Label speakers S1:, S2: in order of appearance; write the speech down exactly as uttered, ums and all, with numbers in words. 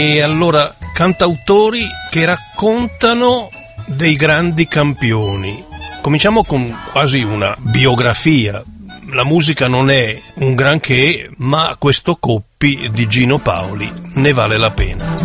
S1: E allora, cantautori che raccontano dei grandi campioni. Cominciamo con quasi una biografia. La musica non è un granché, ma questo Coppi di Gino Paoli ne vale la pena.